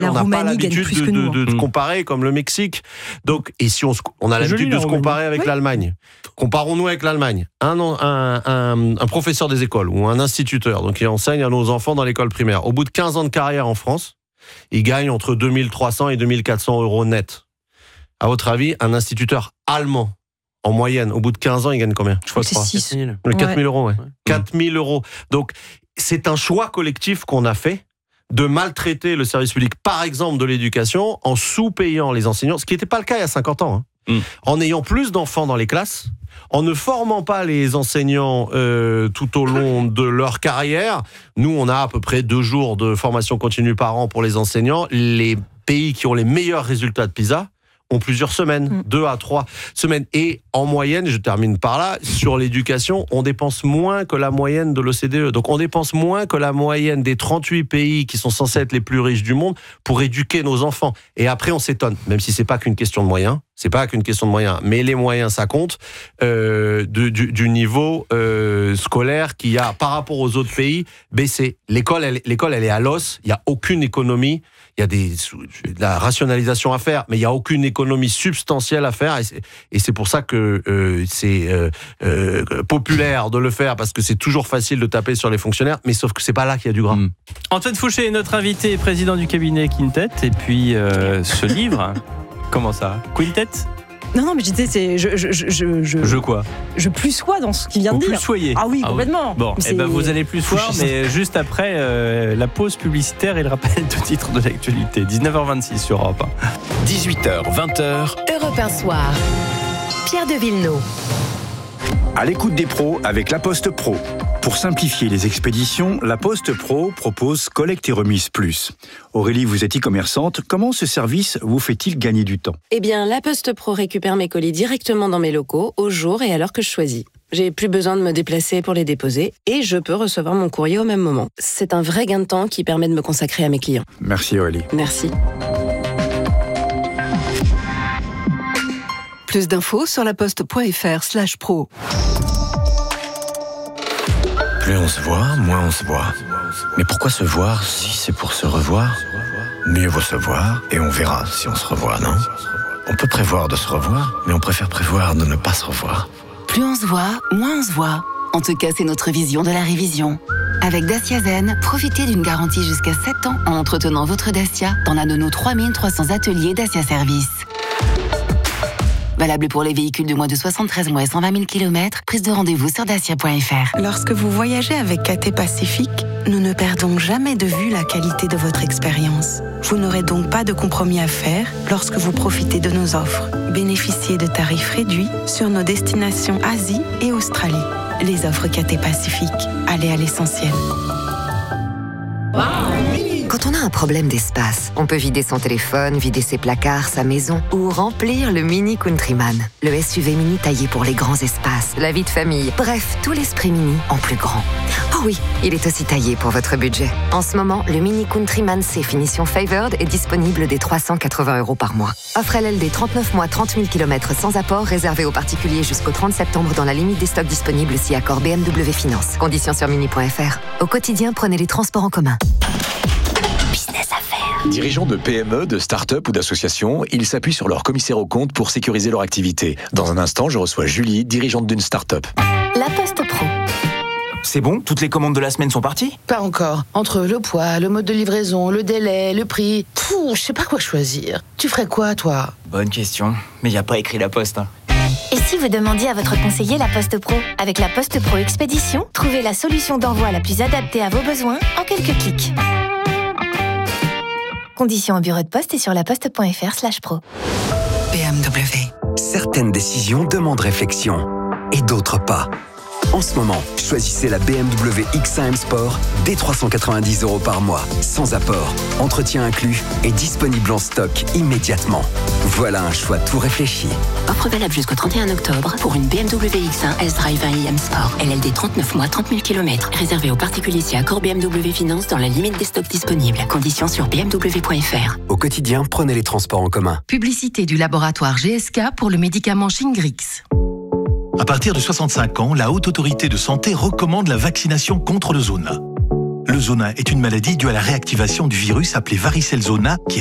on n'a pas l'habitude de comparer comme le Mexique. Donc, et si on a l'habitude de se comparer avec l'Allemagne, comparons-nous avec l'Allemagne. Un professeur des écoles ou un instituteur, donc qui enseigne à nos enfants dans l'école primaire, au bout de 15 ans de carrière en France, il gagne entre 2300 et 2400 euros net. À votre avis, un instituteur allemand, en moyenne, au bout de 15 ans, il gagne combien ? Je crois que c'est 4 000 euros, ouais. 4 000 euros. Donc, c'est un choix collectif qu'on a fait de maltraiter le service public, par exemple de l'éducation, en sous-payant les enseignants, ce qui n'était pas le cas il y a 50 ans. En ayant plus d'enfants dans les classes, en ne formant pas les enseignants tout au long de leur carrière. Nous, on a à peu près 2 jours de formation continue par an pour les enseignants. Les pays qui ont les meilleurs résultats de PISA ont plusieurs semaines, 2 à 3 semaines. Et en moyenne, je termine par là, sur l'éducation, on dépense moins que la moyenne de l'OCDE. Donc on dépense moins que la moyenne des 38 pays qui sont censés être les plus riches du monde pour éduquer nos enfants. Et après, on s'étonne, même si c'est pas qu'une question de moyens. C'est pas qu'une question de moyens, mais les moyens, ça compte, du niveau scolaire qu'il y a par rapport aux autres pays baissé. L'école, elle est à l'os, il n'y a aucune économie, il y a de la rationalisation à faire, mais il n'y a aucune économie substantielle à faire, et c'est pour ça que c'est populaire de le faire, parce que c'est toujours facile de taper sur les fonctionnaires, mais sauf que c'est pas là qu'il y a du gras. Antoine Fouché est notre invité, président du cabinet Quintet, et puis ce livre... Comment ça ? Quintet ? Non, mais je disais, Je quoi ? Je plus sois dans ce qu'il vient de dire. Plus soyez. Ah oui, complètement. Bon, vous allez plus soir, mais juste après la pause publicitaire et le rappel de titre de l'actualité. 19h26 sur Europe 1. 18h, 20h. Europe 1 Soir. Pierre de Villeneuve. À l'écoute des pros avec La Poste Pro. Pour simplifier les expéditions, La Poste Pro propose Collecte et Remise Plus. Aurélie, vous êtes e-commerçante. Comment ce service vous fait-il gagner du temps ? Eh bien, La Poste Pro récupère mes colis directement dans mes locaux, au jour et à l'heure que je choisis. J'ai plus besoin de me déplacer pour les déposer et je peux recevoir mon courrier au même moment. C'est un vrai gain de temps qui permet de me consacrer à mes clients. Merci Aurélie. Merci. Plus d'infos sur laposte.fr/pro. Plus on se voit, moins on se voit. Mais pourquoi se voir si c'est pour se revoir ? Mieux vaut se voir et on verra si on se revoit, non ? On peut prévoir de se revoir, mais on préfère prévoir de ne pas se revoir. Plus on se voit, moins on se voit. En tout cas, c'est notre vision de la révision. Avec Dacia Zen, profitez d'une garantie jusqu'à 7 ans en entretenant votre Dacia dans l'un de nos 3300 ateliers Dacia Service. Valable pour les véhicules de moins de 73 mois et 120 000 km. Prise de rendez-vous sur dacia.fr. Lorsque vous voyagez avec KT Pacifique, nous ne perdons jamais de vue la qualité de votre expérience. Vous n'aurez donc pas de compromis à faire lorsque vous profitez de nos offres. Bénéficiez de tarifs réduits sur nos destinations Asie et Australie. Les offres KT Pacifique. Allez à l'essentiel. Quand on a un problème d'espace, on peut vider son téléphone, vider ses placards, sa maison ou remplir le Mini Countryman. Le SUV mini taillé pour les grands espaces, la vie de famille, bref, tout l'esprit mini en plus grand. Oh oui, il est aussi taillé pour votre budget. En ce moment, le Mini Countryman C finition Favored est disponible dès 380 € par mois. Offre LLD 39 mois, 30 000 km sans apport, réservé aux particuliers jusqu'au 30 septembre dans la limite des stocks disponibles si accord BMW Finance. Conditions sur mini.fr. Au quotidien, prenez les transports en commun. Dirigeants de PME, de start-up ou d'associations, ils s'appuient sur leur commissaire aux comptes pour sécuriser leur activité. Dans un instant, je reçois Julie, dirigeante d'une start-up. La Poste Pro. C'est bon ? Toutes les commandes de la semaine sont parties ? Pas encore. Entre le poids, le mode de livraison, le délai, le prix... je sais pas quoi choisir. Tu ferais quoi, toi ? Bonne question. Mais y a pas écrit La Poste. Et si vous demandiez à votre conseiller La Poste Pro ? Avec La Poste Pro Expédition, trouvez la solution d'envoi la plus adaptée à vos besoins en quelques clics. Conditions au bureau de poste et sur laposte.fr/pro. BMW. Certaines décisions demandent réflexion et d'autres pas. En ce moment, choisissez la BMW X1 M Sport dès 390 € par mois, sans apport, entretien inclus et disponible en stock immédiatement. Voilà un choix tout réfléchi. Offre valable jusqu'au 31 octobre pour une BMW X1 S-Drive 1 IM Sport. LLD 39 mois, 30 000 km. Réservé aux particuliers si accord BMW Finance dans la limite des stocks disponibles. Conditions sur bmw.fr. Au quotidien, prenez les transports en commun. Publicité du laboratoire GSK pour le médicament Shingrix. À partir de 65 ans, la Haute Autorité de Santé recommande la vaccination contre le zona. Le zona est une maladie due à la réactivation du virus appelé varicelle zona qui